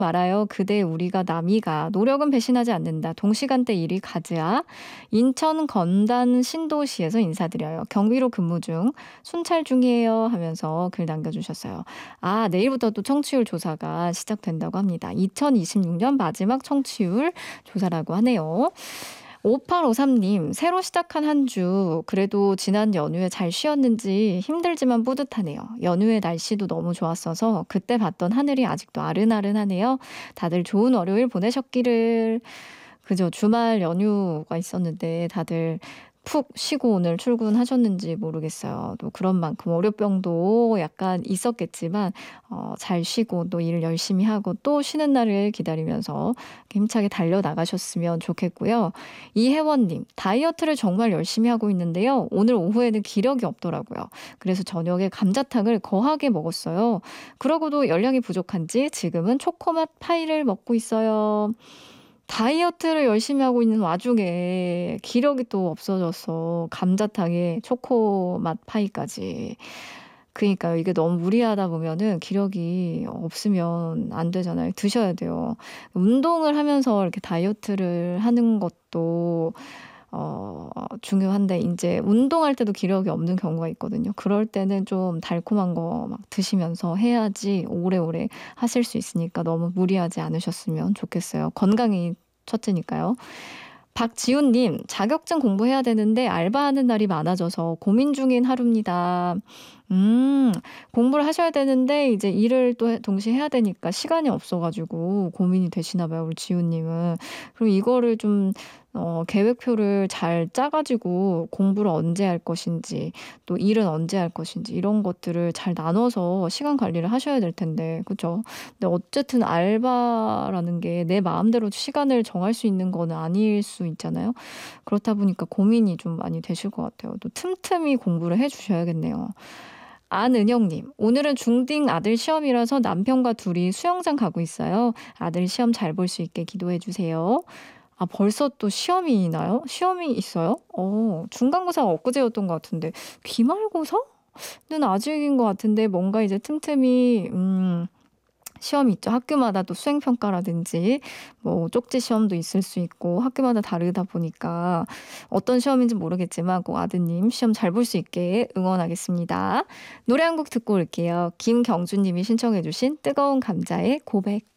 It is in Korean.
말아요. 그대 우리가 남이가 노력은 배신하지 않는다. 동시간대 일이 가즈아. 인천 건단 신도시에서 인사드려요. 경비로 근무 중 순찰 중이에요 하면서 글 남겨주셨어요. 아, 내일부터 또 청취율 조사가 시작된다고 합니다. 2026년 마지막 청취율 조사라고 하네요. 5853님, 새로 시작한 한 주, 그래도 지난 연휴에 잘 쉬었는지 힘들지만 뿌듯하네요. 연휴에 날씨도 너무 좋았어서 그때 봤던 하늘이 아직도 아른아른하네요. 다들 좋은 월요일 보내셨기를. 그죠. 주말 연휴가 있었는데 다들 푹 쉬고 오늘 출근하셨는지 모르겠어요. 또 그런 만큼 월요병도 약간 있었겠지만 잘 쉬고 또 일 열심히 하고 또 쉬는 날을 기다리면서 힘차게 달려나가셨으면 좋겠고요. 이혜원님, 다이어트를 정말 열심히 하고 있는데요. 오늘 오후에는 기력이 없더라고요. 그래서 저녁에 감자탕을 거하게 먹었어요. 그러고도 열량이 부족한지 지금은 초코맛 파이를 먹고 있어요. 다이어트를 열심히 하고 있는 와중에 기력이 또 없어져서 감자탕에 초코맛 파이까지. 그니까요. 이게 너무 무리하다 보면은 기력이 없으면 안 되잖아요. 드셔야 돼요. 운동을 하면서 이렇게 다이어트를 하는 것도 중요한데 인제 운동할 때도 기력이 없는 경우가 있거든요. 그럴 때는 좀 달콤한 거 막 드시면서 해야지 오래오래 하실 수 있으니까 너무 무리하지 않으셨으면 좋겠어요. 건강이 첫째니까요. 박지훈님, 자격증 공부해야 되는데 알바하는 날이 많아져서 고민 중인 하루입니다. 음, 공부를 하셔야 되는데 이제 일을 또 동시에 해야 되니까 시간이 없어가지고 고민이 되시나 봐요, 우리 지훈님은. 그리고 이거를 좀 계획표를 잘 짜가지고 공부를 언제 할 것인지, 또 일은 언제 할 것인지, 이런 것들을 잘 나눠서 시간 관리를 하셔야 될 텐데, 그죠? 근데 어쨌든 알바라는 게 내 마음대로 시간을 정할 수 있는 거는 아닐 수 있잖아요. 그렇다 보니까 고민이 좀 많이 되실 것 같아요. 또 틈틈이 공부를 해 주셔야겠네요. 안은영님, 오늘은 중딩 아들 시험이라서 남편과 둘이 수영장 가고 있어요. 아들 시험 잘 볼 수 있게 기도해 주세요. 아, 벌써 또 시험이 나요? 시험이 있어요? 중간고사가 엊그제였던 것 같은데, 기말고사는 아직인 것 같은데, 뭔가 이제 틈틈이, 시험이 있죠. 학교마다 또 수행평가라든지 뭐 쪽지 시험도 있을 수 있고 학교마다 다르다 보니까 어떤 시험인지 모르겠지만 꼭 아드님 시험 잘 볼 수 있게 응원하겠습니다. 노래 한 곡 듣고 올게요. 김경준 님이 신청해 주신 뜨거운 감자의 고백.